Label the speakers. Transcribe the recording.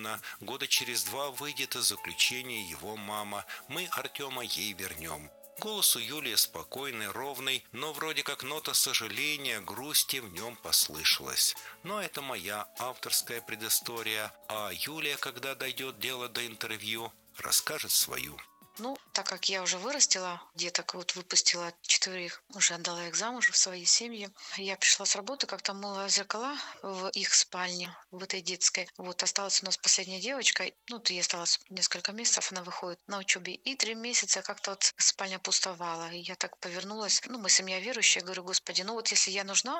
Speaker 1: сына. Года через 2 выйдет из заключения его мама. Мы Артема ей вернем. Голос у Юлии спокойный, ровный, но вроде как нота сожаления, грусти в нем послышалась. Но это моя авторская предыстория, а Юлия, когда дойдет дело до интервью, расскажет свою.
Speaker 2: Ну, так как я уже вырастила деток, вот выпустила 4, уже отдала их замуж в свои семьи, я пришла с работы, как-то мыла зеркала в их спальне, в этой детской. Вот осталась у нас последняя девочка, ну, ей осталось несколько месяцев, она выходит на учебе, и 3 месяца как-то вот спальня пустовала. И я так повернулась, ну, мы семья верующая, говорю: Господи, ну вот если я нужна